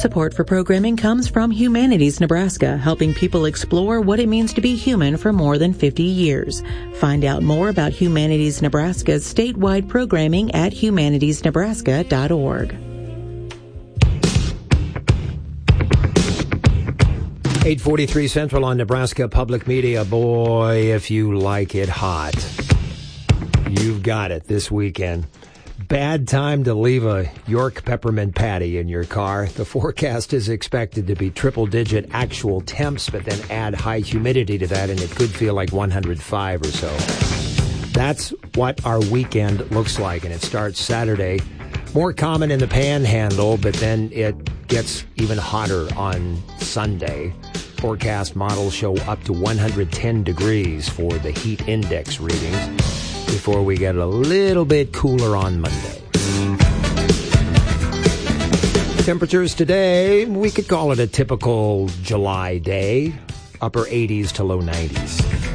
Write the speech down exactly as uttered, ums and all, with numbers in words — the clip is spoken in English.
Support for programming comes from Humanities Nebraska, helping people explore what it means to be human for more than fifty years. Find out more about Humanities Nebraska's statewide programming at humanities nebraska dot org. eight forty-three Central on Nebraska Public Media. Boy, if you like it hot, you've got it this weekend. Bad time to leave a York peppermint patty in your car. The forecast is expected to be triple-digit actual temps, but then add high humidity to that, and it could feel like one hundred five or so. That's what our weekend looks like, and it starts Saturday. More common in the Panhandle, but then it gets even hotter on Sunday. Forecast models show up to one hundred ten degrees for the heat index readings before we get a little bit cooler on Monday. Temperatures today, we could call it a typical July day, upper eighties to low nineties.